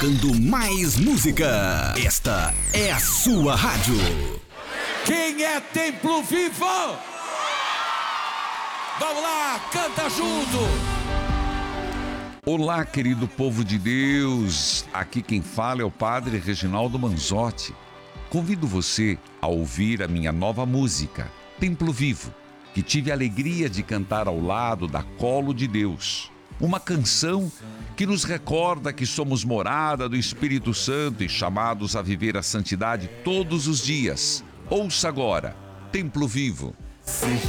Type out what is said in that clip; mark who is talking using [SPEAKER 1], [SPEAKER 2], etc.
[SPEAKER 1] tocando mais música. Esta é a sua rádio.
[SPEAKER 2] Quem é Templo Vivo? Vamos lá, canta junto!
[SPEAKER 3] Olá, querido povo de Deus. Aqui quem fala é o Padre Reginaldo Manzotti. Convido você a ouvir a minha nova música, Templo Vivo, que tive a alegria de cantar ao lado da Colo de Deus. Uma canção que nos recorda que somos morada do Espírito Santo e chamados a viver a santidade todos os dias. Ouça agora, Templo Vivo.